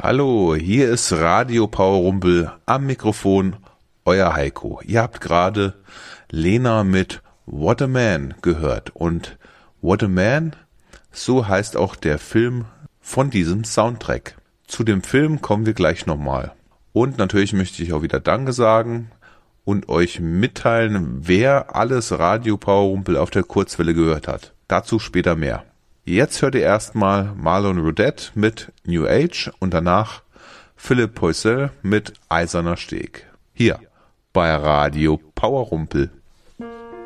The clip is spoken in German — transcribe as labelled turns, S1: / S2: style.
S1: Hallo, hier ist Radio Powerrumpel am Mikrofon, euer Heiko. Ihr habt gerade Lena mit What a Man gehört und What a Man, so heißt auch der Film von diesem Soundtrack. Zu dem Film kommen wir gleich nochmal. Und natürlich möchte ich auch wieder Danke sagen und euch mitteilen, wer alles Radio Powerrumpel auf der Kurzwelle gehört hat. Dazu später mehr. Jetzt hört ihr erstmal Marlon Rodette mit New Age und danach Philipp Poisel mit Eiserner Steg. Hier bei Radio Powerrumpel.